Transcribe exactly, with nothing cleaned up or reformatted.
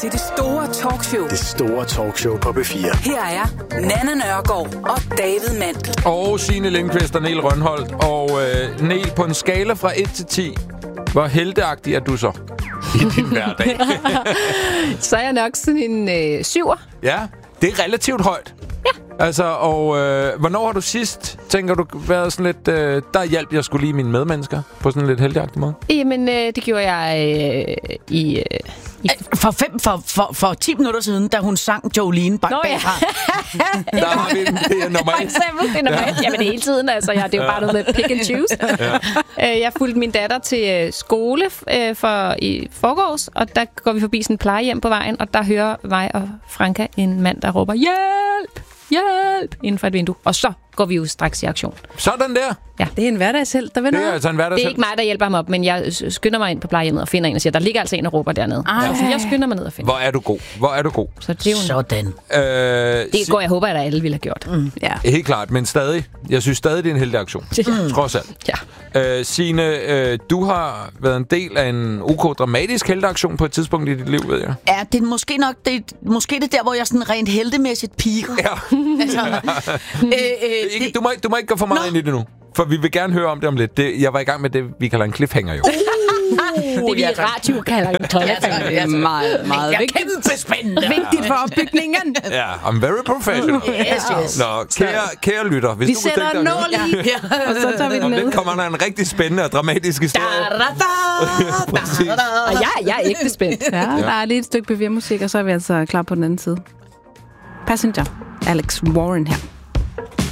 til det store talkshow. Det store talkshow på B fire. Her er Nanna Nørgaard og David Mandel. Og Signe Lindqvist og Niel Rønholdt. Og øh, Niel, på en skala fra et til ti, hvor helteagtig er du så i din hverdag? Så er jeg nok sådan en øh, syver. Ja, det er relativt højt. Ja. Altså, og øh, hvornår har du sidst, tænker du, været sådan lidt, øh, der hjalp jeg skulle lige mine medmennesker på sådan en lidt helteagtig måde? Jamen, øh, det gjorde jeg øh, i... Øh, i for, fem, for, for, for ti minutter siden, da hun sang Jolene bag bagfra. Ja. Der har vi den, det er nummer et. For eksempel, det er nummer et. Jamen, det er hele tiden, altså. Ja, det er jo bare noget med pick and choose. Ja. Jeg fulgte min datter til skole øh, for, i forgårs, og der går vi forbi sådan en plejehjem på vejen, og der hører mig og Franka en mand, der råber, hjælp! Hjælp! Inden for et vindue. Og så går vi jo straks i aktion. Sådan der. Ja. Det er en hverdagshelt, der vil Det er noget. altså en hverdagshelt. Det er ikke mig, der hjælper ham op, men jeg skynder mig ind på plejehjemmet og finder en og siger, der ligger altså en og råber dernede. Ja. Så jeg skynder mig ned og finder. Hvor er du god. Hvor er du god. Så det er jo en... Sådan. Øh, det går, jeg håber, at alle ville have gjort. Mm. Ja. Helt klart, men stadig. Jeg synes stadig, det er en heldig aktion. Mm. Trods alt. Ja. Øh, Signe, øh, du har været en del af en ok dramatisk helteaktion på et tidspunkt i dit liv, ved jeg. Ja, det er måske nok det, måske det der, hvor jeg sådan rent heltemæssigt piker. Ja. altså, øh, øh, ikke, du, må, du må ikke gå for meget Nå. ind i det nu. For vi vil gerne høre om det om lidt. Det, jeg var i gang med det, vi kalder en cliffhanger, jo. Uh, det vi i radio kalder en cliffhanger. Det er meget, meget vigtigt. Kæmpe spændende. Vigtigt for opbygningen. Ja, I'm very professional. Yes, yes. Nå, kære, kære lytter. Hvis vi du sætter en nål i, ja. Og så tager vi den om ned. lidt kommer der en rigtig spændende og dramatisk historie. Og jeg, jeg er ikke spændt. Ja, der er lige et stykke B fire musik, og så er vi altså klar på den anden side. Passenger. Alex Warren her.